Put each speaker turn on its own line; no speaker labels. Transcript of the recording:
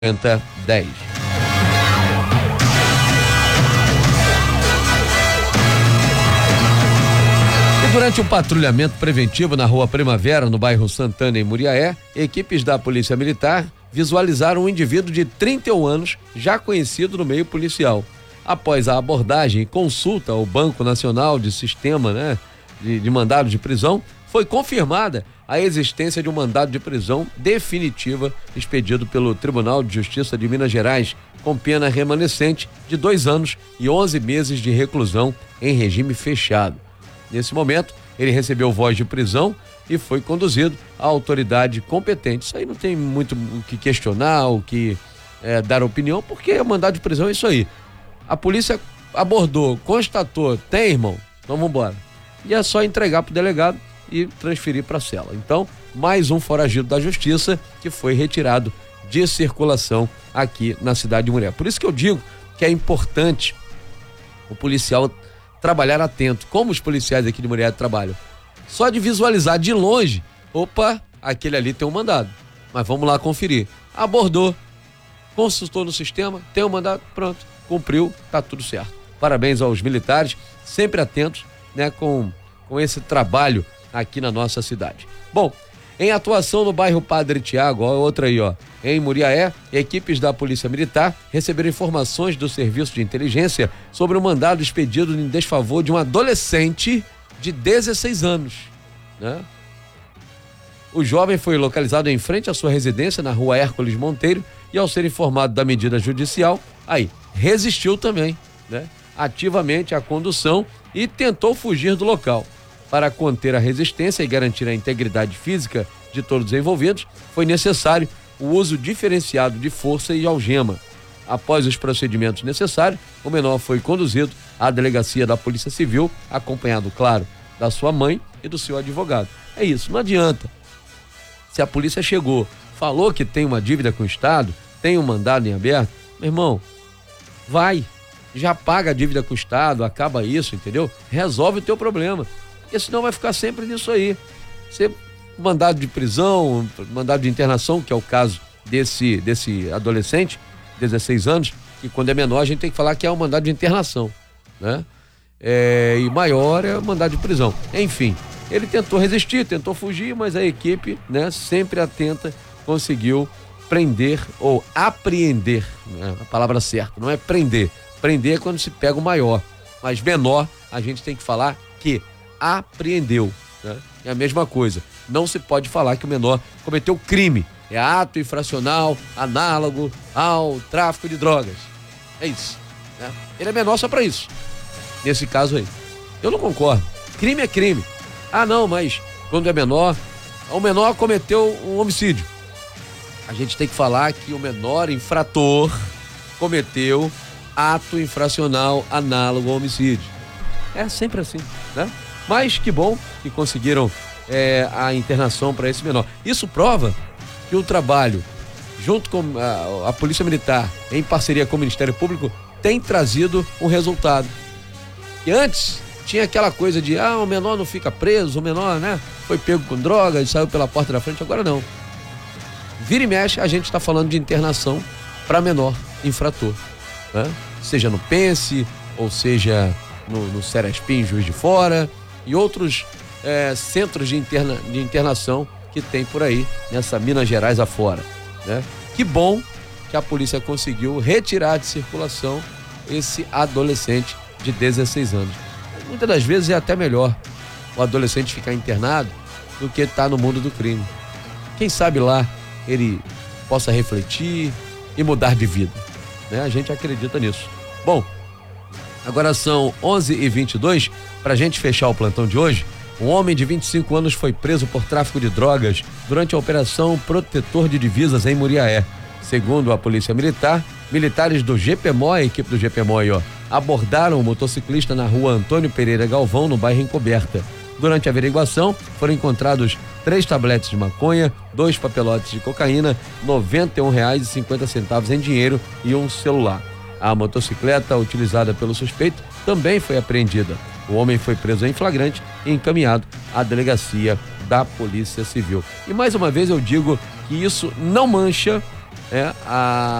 5010. E durante um patrulhamento preventivo na Rua Primavera, no bairro Santana, em Muriaé, equipes da Polícia Militar visualizaram um indivíduo de 31 anos, já conhecido no meio policial. Após a abordagem e consulta ao Banco Nacional de Sistema, de mandado de prisão, foi confirmada a existência de um mandado de prisão definitiva expedido pelo Tribunal de Justiça de Minas Gerais, com pena remanescente de 2 anos e 11 meses de reclusão em regime fechado. Nesse momento, ele recebeu voz de prisão e foi conduzido à autoridade competente. Isso aí não tem muito o que questionar, o que dar opinião, porque o mandado de prisão é isso aí. A polícia abordou, constatou, tem, irmão? Então vamos embora. E é só entregar pro delegado e transferir para a cela. Então, mais um foragido da justiça que foi retirado de circulação aqui na cidade de Muriaé. Por isso que eu digo que é importante o policial trabalhar atento, como os policiais aqui de Muriaé trabalham. Só de visualizar de longe, opa, aquele ali tem um mandado, mas vamos lá conferir. Abordou, consultou no sistema, tem um mandado, pronto, cumpriu, tá tudo certo. Parabéns aos militares, sempre atentos, com esse trabalho aqui na nossa cidade. Bom, em atuação no bairro Padre Tiago, outra aí, em Muriaé, equipes da Polícia Militar receberam informações do Serviço de Inteligência sobre um mandado expedido em desfavor de um adolescente de 16 anos. O jovem foi localizado em frente à sua residência na Rua Hércules Monteiro e, ao ser informado da medida judicial, resistiu também, ativamente à condução e tentou fugir do local. Para conter a resistência e garantir a integridade física de todos os envolvidos, foi necessário o uso diferenciado de força e algema. Após os procedimentos necessários, o menor foi conduzido à delegacia da Polícia Civil, acompanhado, claro, da sua mãe e do seu advogado. É isso, não adianta. Se a polícia chegou, falou que tem uma dívida com o Estado, tem um mandado em aberto, meu irmão, vai, já paga a dívida com o Estado, acaba isso, entendeu? Resolve o teu problema. Porque senão vai ficar sempre nisso aí. Mandado de prisão, mandado de internação, que é o caso desse adolescente, 16 anos, que quando é menor a gente tem que falar que é um mandado de internação, e maior é o mandado de prisão. Enfim, ele tentou resistir, tentou fugir, mas a equipe, sempre atenta, conseguiu prender ou apreender, a palavra certa, não é prender. Prender é quando se pega o maior, mas menor a gente tem que falar que apreendeu, É a mesma coisa. Não se pode falar que o menor cometeu crime. É ato infracional análogo ao tráfico de drogas. É isso. Ele é menor só para isso. Nesse caso aí. Eu não concordo. Crime é crime. Ah, não, mas quando é menor, o menor cometeu um homicídio. A gente tem que falar que o menor infrator cometeu ato infracional análogo ao homicídio. É sempre assim, Mas que bom que conseguiram a internação para esse menor. Isso prova que o trabalho, junto com a Polícia Militar, em parceria com o Ministério Público, tem trazido um resultado. E antes tinha aquela coisa de, o menor não fica preso, o menor, foi pego com droga e saiu pela porta da frente. Agora não. Vira e mexe, a gente está falando de internação para menor infrator, Seja no Pense, ou seja no Serespim, Juiz de Fora, e outros centros de internação que tem por aí, nessa Minas Gerais afora. Que bom que a polícia conseguiu retirar de circulação esse adolescente de 16 anos. Muitas das vezes é até melhor o adolescente ficar internado do que estar no mundo do crime. Quem sabe lá ele possa refletir e mudar de vida. A gente acredita nisso. Bom, agora são 11h22. Pra gente fechar o plantão de hoje, um homem de 25 anos foi preso por tráfico de drogas durante a Operação Protetor de Divisas em Muriaé. Segundo a Polícia Militar, militares do GPMO, a equipe do GPMO abordaram o motociclista na Rua Antônio Pereira Galvão, no bairro Encoberta. Durante a averiguação, foram encontrados 3 tabletes de maconha, 2 papelotes de cocaína, R$91,50 em dinheiro e um celular. A motocicleta utilizada pelo suspeito também foi apreendida. O homem foi preso em flagrante e encaminhado à delegacia da Polícia Civil. E mais uma vez eu digo que isso não mancha a